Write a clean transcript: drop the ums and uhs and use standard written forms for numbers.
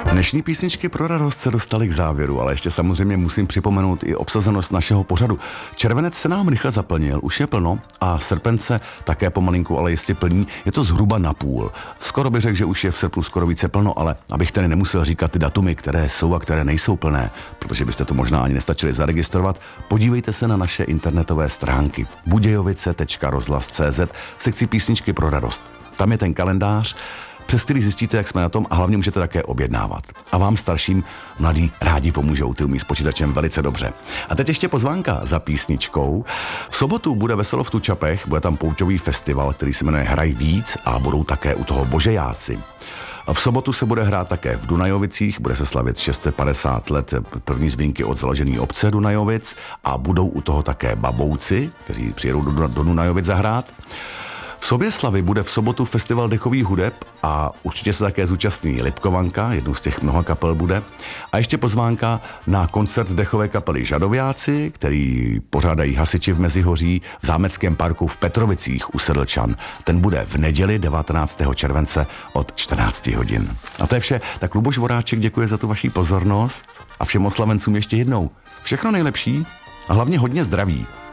Dnešní písničky pro radost se dostaly k závěru, ale ještě samozřejmě musím připomenout i obsazenost našeho pořadu. Červenec se nám rychle zaplnil, už je plno a srpen se také pomalinku, ale jistě plní, je to zhruba na půl. Skoro bych řekl, že už je v srpnu skoro více plno, ale abych tady nemusel říkat ty datumy, které jsou a které nejsou plné, protože byste to možná ani nestačili zaregistrovat, podívejte se na naše internetové stránky budějovice.rozhlas.cz v sekci písničky pro radost. Tam je ten kalendář, přes který zjistíte, jak jsme na tom a hlavně můžete také objednávat. A vám starším mladí rádi pomůžou, ty umí s počítačem velice dobře. A teď ještě pozvánka za písničkou. V sobotu bude veselo v Tučapech, bude tam pouťový festival, který se jmenuje Hraj víc a budou také u toho božejáci. V sobotu se bude hrát také v Dunajovicích, bude se slavit 650 let první zvínky od založení obce Dunajovic a budou u toho také babouci, kteří přijedou do Dunajovic zahrát. V Soběslavi bude v sobotu festival dechových hudeb a určitě se také zúčastní Lipkovanka, jednou z těch mnoha kapel bude. A ještě pozvánka na koncert dechové kapely Žadoviáci, který pořádají hasiči v Mezihoří v Zámeckém parku v Petrovicích u Sedlčan. Ten bude v neděli 19. července od 14 hodin. A to je vše. Tak Luboš Voráček děkuje za tu vaši pozornost a všem oslavencům ještě jednou všechno nejlepší a hlavně hodně zdraví.